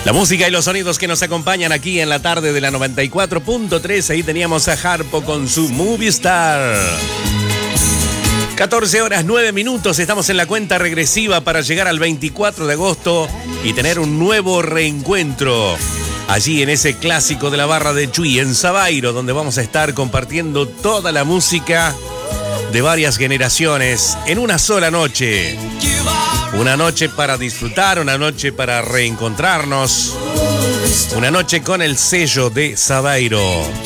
La música y los sonidos que nos acompañan aquí en la tarde de la 94.3. Ahí teníamos a Harpo con su Movie Star. 14 horas 9 minutos. Estamos en la cuenta regresiva para llegar al 24 de agosto y tener un nuevo reencuentro allí en ese clásico de la barra de Chuy, en Sabairo, donde vamos a estar compartiendo toda la música de varias generaciones en una sola noche. Una noche para disfrutar, una noche para reencontrarnos, una noche con el sello de Sabairo.